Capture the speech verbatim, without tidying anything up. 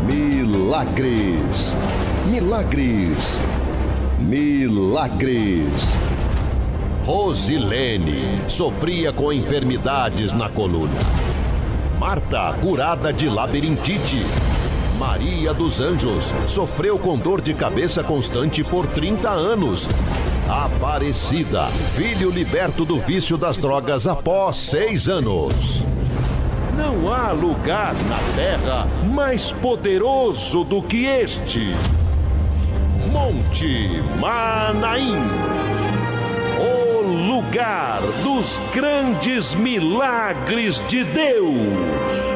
Milagres, milagres, milagres. Rosilene sofria com enfermidades na coluna. Marta, curada de labirintite. Maria dos Anjos sofreu com dor de cabeça constante por trinta anos. Aparecida, filho liberto do vício das drogas após seis anos. Não há lugar na terra mais poderoso do que este. Monte Manaim, o lugar dos grandes milagres de Deus.